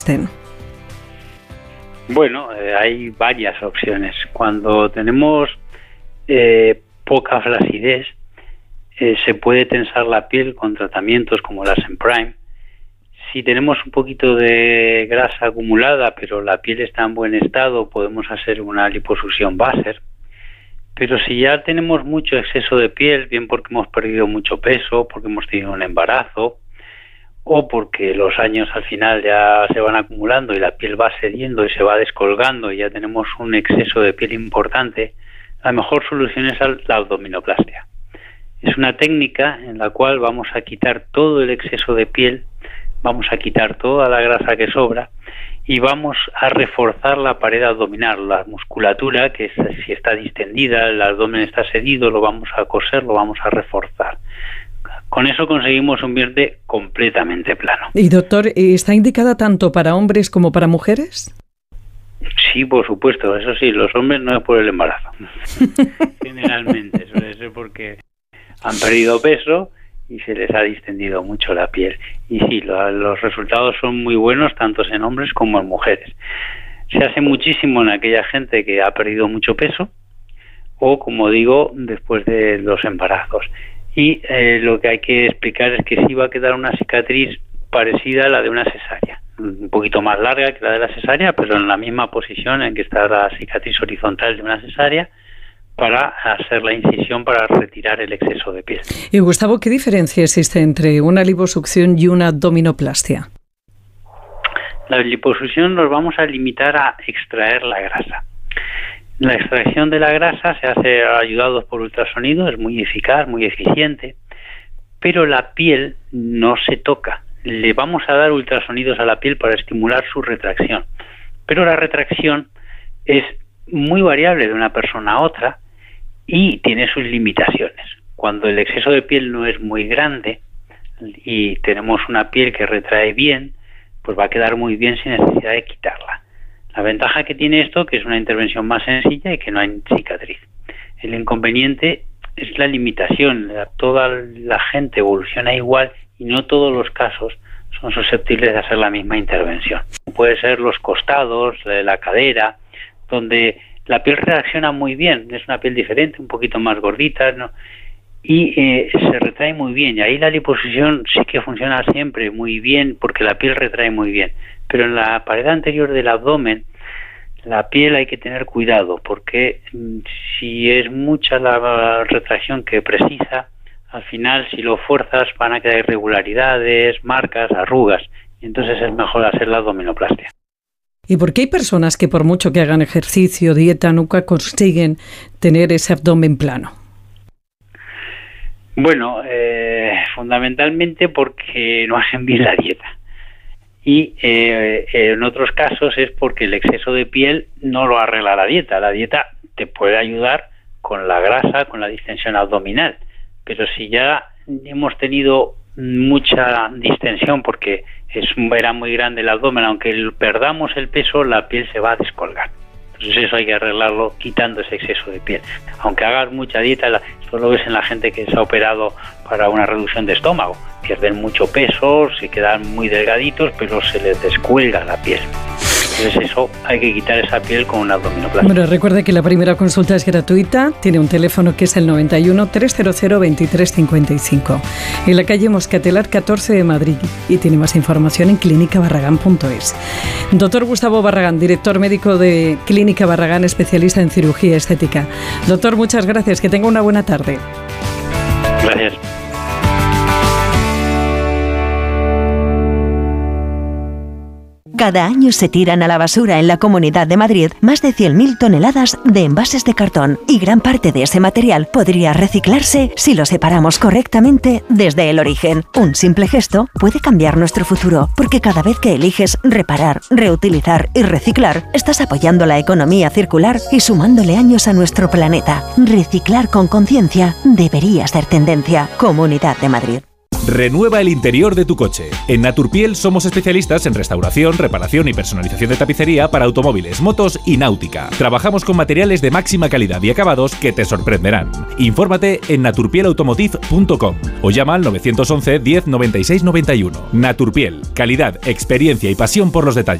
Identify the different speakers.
Speaker 1: Bueno, hay varias opciones. Cuando tenemos poca flacidez, se puede tensar la piel con tratamientos como las en Prime. Si tenemos un poquito de grasa acumulada, pero la piel está en buen estado, podemos hacer una liposucción Vaser. Pero si ya tenemos mucho exceso de piel, bien porque hemos perdido mucho peso, porque hemos tenido un embarazo, o porque los años al final ya se van acumulando y la piel va cediendo y se va descolgando y ya tenemos un exceso de piel importante, la mejor solución es la abdominoplastia. Es una técnica en la cual vamos a quitar todo el exceso de piel, vamos a quitar toda la grasa que sobra y vamos a reforzar la pared abdominal, la musculatura, que si está distendida, el abdomen está cedido, lo vamos a coser, lo vamos a reforzar. Con eso conseguimos un vientre completamente plano.
Speaker 2: Y doctor, ¿está indicada tanto para hombres como para mujeres?
Speaker 1: Sí, por supuesto, eso sí, los hombres no es por el embarazo. Generalmente, suele ser porque han perdido peso y se les ha distendido mucho la piel. Y sí, los resultados son muy buenos tanto en hombres como en mujeres. Se hace muchísimo en aquella gente que ha perdido mucho peso o, como digo, después de los embarazos. Y lo que hay que explicar es que sí va a quedar una cicatriz parecida a la de una cesárea, un poquito más larga que la de la cesárea, pero en la misma posición en que está la cicatriz horizontal de una cesárea, para hacer la incisión para retirar el exceso de piel.
Speaker 2: Y Gustavo, ¿qué diferencia existe entre una liposucción y una abdominoplastia?
Speaker 1: La liposucción nos vamos a limitar a extraer la grasa. La extracción de la grasa se hace ayudados por ultrasonido, es muy eficaz, muy eficiente, pero la piel no se toca. Le vamos a dar ultrasonidos a la piel para estimular su retracción, pero la retracción es muy variable de una persona a otra y tiene sus limitaciones. Cuando el exceso de piel no es muy grande y tenemos una piel que retrae bien, pues va a quedar muy bien sin necesidad de quitarla. La ventaja que tiene esto, que es una intervención más sencilla y que no hay cicatriz. El inconveniente es la limitación. Toda la gente evoluciona igual y no todos los casos son susceptibles de hacer la misma intervención. Puede ser los costados, la cadera, donde la piel reacciona muy bien. Es una piel diferente, un poquito más gordita, ¿no? Y se retrae muy bien. Y ahí la liposucción sí que funciona siempre muy bien porque la piel retrae muy bien. Pero en la pared anterior del abdomen, la piel hay que tener cuidado porque si es mucha la retracción que precisa, al final si lo fuerzas van a quedar irregularidades, marcas, arrugas. Y entonces es mejor hacer la abdominoplastia.
Speaker 2: ¿Y por qué hay personas que por mucho que hagan ejercicio, dieta, nunca consiguen tener ese abdomen plano?
Speaker 1: Bueno, fundamentalmente porque no hacen bien la dieta. Y en otros casos es porque el exceso de piel no lo arregla la dieta. La dieta te puede ayudar con la grasa, con la distensión abdominal. Pero si ya hemos tenido mucha distensión porque era muy grande el abdomen, aunque perdamos el peso, la piel se va a descolgar. Entonces eso hay que arreglarlo quitando ese exceso de piel. Aunque hagas mucha dieta, esto lo ves en la gente que se ha operado para una reducción de estómago. Pierden mucho peso, se quedan muy delgaditos, pero se les descuelga la piel. Entonces eso hay que quitar esa piel con una abdominoplastia.
Speaker 2: Bueno, recuerde que la primera consulta es gratuita, tiene un teléfono que es el 91 300 2355, en la calle Moscatelar 14 de Madrid, y tiene más información en clínicabarragán.es. Doctor Gustavo Barragán, director médico de Clínica Barragán, especialista en cirugía estética. Doctor, muchas gracias, que tenga una buena tarde.
Speaker 1: Gracias.
Speaker 3: Cada año se tiran a la basura en la Comunidad de Madrid más de 100.000 toneladas de envases de cartón, y gran parte de ese material podría reciclarse si lo separamos correctamente desde el origen. Un simple gesto puede cambiar nuestro futuro, porque cada vez que eliges reparar, reutilizar y reciclar, estás apoyando la economía circular y sumándole años a nuestro planeta. Reciclar con conciencia debería ser tendencia. Comunidad de Madrid.
Speaker 4: Renueva el interior de tu coche. En Naturpiel somos especialistas en restauración, reparación y personalización de tapicería para automóviles, motos y náutica. Trabajamos con materiales de máxima calidad y acabados que te sorprenderán. Infórmate en naturpielautomotive.com o llama al 911 10 96 91. Naturpiel, calidad, experiencia y pasión por los detalles.